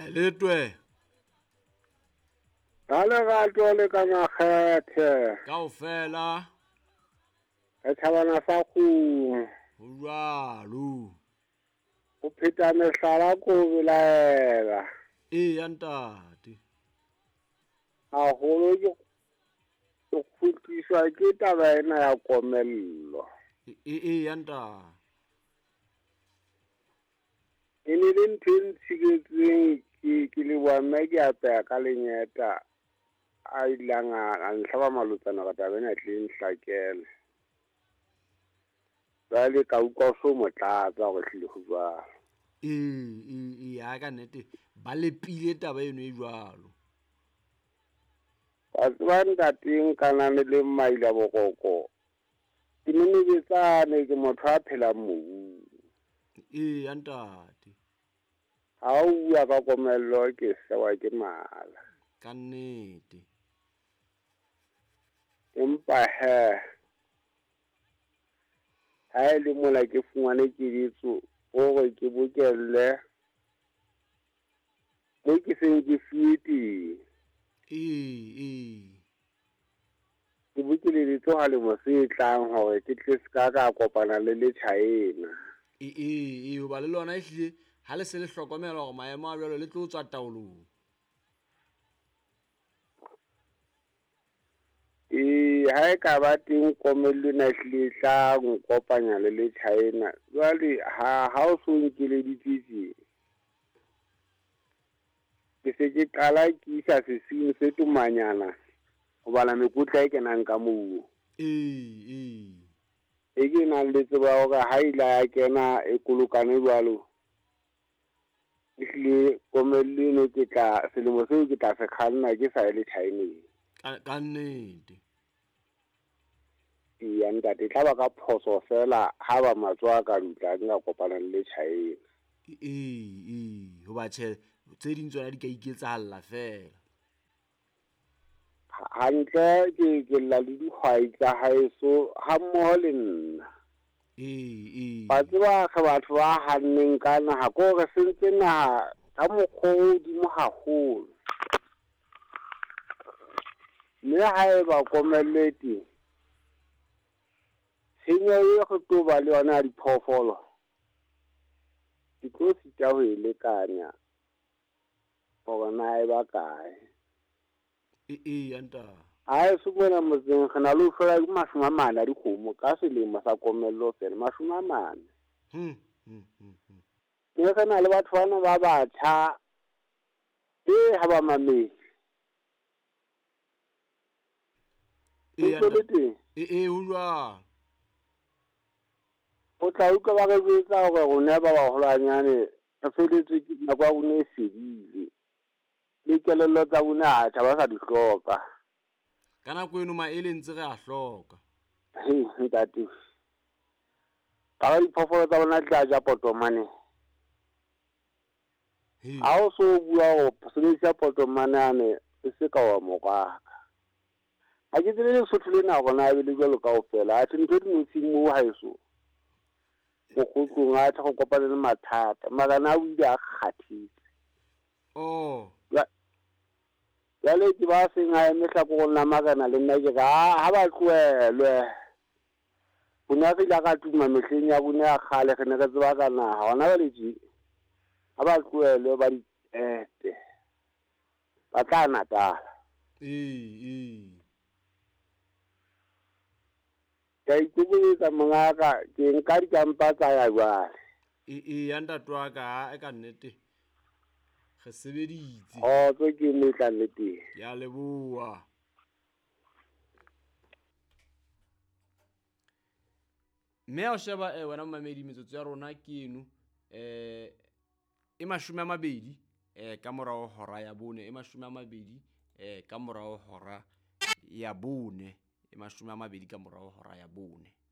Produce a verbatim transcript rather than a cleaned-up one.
letwe Dale gato le ka makgethe. kaofela E thabana sa kgomo. ho jwalo O pheta mehlala ko belaela. e ya ntate Haholo ke o kgutliswa ke taba ena ya komello. e e ya ntate E ne le ntho e ntshiketseng ke ke le bua mme ke apeya ka lenyeta a ilang a ntlhaba malotsana ka taba ena e tle nhlakele. Jwale ka utlwa so motlatsa gore hlile go jwalo. e e e ya ka nnete ba lepile taba eno e jwalo Wa tseba ntateng kanane le mmaila bokoko. Ke nenebetsane ke motho a phelang mobung. e ya ntate Ha o bua ka komello ke sewa ke mala. ka nnete Empa he ha e le mola ke fumane keletso hore ke bokelle mo ke seng ke fiye teng. e e Ke bokeleditse ha lemo se tlang hore ke tle se ka ka kopana le le China. e e e ho ba le lona ehlile ha le se le hlokomela hore maemo a jwalo le tlo tswa taolong Eh ha e ka ba teng komello ena ehlile tla nkopanya le le China. Jwale ha ha o so nkeleditse tje. Ke se ke qala ke isa sesing se tumanyana ho bala mekotla e kenang ka moo. e e E ke nang le tseba hore ha ila ya kena e kolokane jwalo. Ehlile komello eno ke tla selemo seo ke tla se kganna ke sa le China. ka ka nnete Ya ntate tla ba ka phoso fela ha ba matswa ka ntla nka kopana le China. e e ho ba tjhe tse ding tsona di ka iketsahalla fela Hantle ke ke la le dihwai tsa haeso ha mmoho le nna. e e Ba tseba ge batho ba hanneng ka naha ko re sentse naha ka mokgwa o hodimo haholo. Mme ha e ba komello e teng tshenyo e go tlo ba le yona ya diphoofolo ke tlo sita ho e lekanya hore na e ba kae. e e ya ntate Ha e se mona motseng re na le ho hlola ke mashome a mane a dikgomo ka selemo sa komello fela mashome a mane. hm hm hm hm. Ke re na le batho bana ba batjha e ha ba mamedi e ya e le ntate teng. e e ho jwalo O tla utlwa ba re jwetsa hore rona ba baholwanyane re feletswe ke nako ya rona e fedile. Le kelello tsa bona ha ba sa di hloka. ka nako eno maele ntse re a hloka Hei ntate. Ka diphoofolo tsa bona tla ja potomane. he Ha o so bua ho sebedisa potomane ane e se ka wa moraka. Ha ke tsebe le Sotho lena hore na e le jwalo kaofela. Ha ntho di motseng moo ha eso. Mo kgotlong a tla go kopana le mathata. Mara na o ile a kgathetse. oh Jwale ke ba seng a eme hlakoreng la makana le nna ke re ha ba tlohelwe. Bona re ile ka tuma mehleng ya bona ya kgale re ne re tseba ka naha hona jwale tje. Ha ba tlohelwe ba di ete. Ba tla Natala. e e Ka ikubuletsa mongaka ke nka dikampa tsa ya jwale. e e ya ntate wa ka e ka nnete re sebeditse O tso ke metla le teng. ya leboa mme o sheba eh wena mmamedi metsotso ya rona ke eno eh e mashome a mabedi eh ka morao hora ya bone e mashome a mabedi eh ka morao hora ya bone e mashome a mabedi ka morao hora ya bone